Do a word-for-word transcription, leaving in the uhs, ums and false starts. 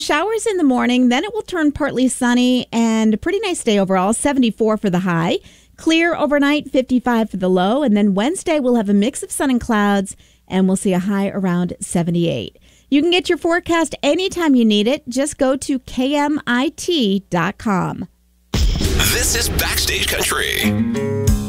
Showers in the morning, then it will turn partly sunny and a pretty nice day overall. seventy-four for the high. Clear overnight, fifty-five for the low. And then Wednesday, we'll have a mix of sun and clouds, and we'll see a high around seventy-eight. You can get your forecast anytime you need it. Just go to K M I T dot com. This is Backstage Country.